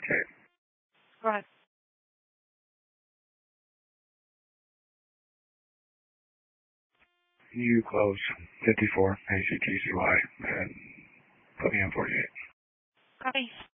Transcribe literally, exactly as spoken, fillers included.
Okay. Go ahead. You close fifty-four A C T C Y and put me in forty-eight. Copy.